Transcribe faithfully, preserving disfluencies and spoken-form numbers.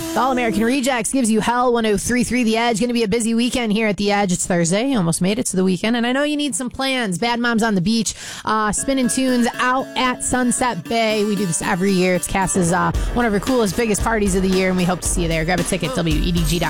The All-American Rejects gives you Hell. One oh three point three The Edge. Going to be a busy weekend here at The Edge. It's Thursday. Almost made it to the weekend. And I know you need some plans. Bad Moms on the Beach. Uh, spinning tunes out at Sunset Bay. We do this every year. It's Cass's uh, one of her coolest, biggest parties of the year. And we hope to see you there. Grab a ticket. W E D G dot com.